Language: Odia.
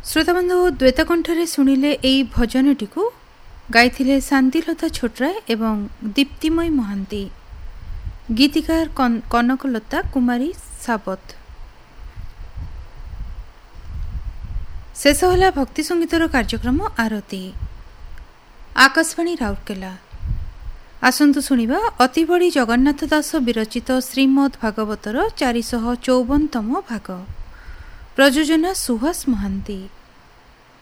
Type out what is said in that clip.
ଶ୍ରୋତାବନ୍ଧୁ ଦ୍ୱୈତକଣ୍ଠରେ ଶୁଣିଲେ ଏହି ଭଜନଟିକୁ ଗାଇଥିଲେ ଶାନ୍ତିଲତା ଛୋଟରାୟ ଏବଂ ଦୀପ୍ତିମୟୀ ମହାନ୍ତି। ଗୀତିକାର କନକଲତା କୁମାରୀ ସାବତ। ଶେଷ ହେଲା ଭକ୍ତି ସଙ୍ଗୀତର କାର୍ଯ୍ୟକ୍ରମ ଆରତୀ। ଆକାଶବାଣୀ ରାଉରକେଲା। ଆସନ୍ତୁ ଶୁଣିବା ଅତିବଡ଼ି ଜଗନ୍ନାଥ ଦାସ ବିରଚିତ ଶ୍ରୀମଦ୍ ଭାଗବତର 454ତମ ଭାଗ। ପ୍ରଯୋଜନା ସୁହାସ ମହାନ୍ତି।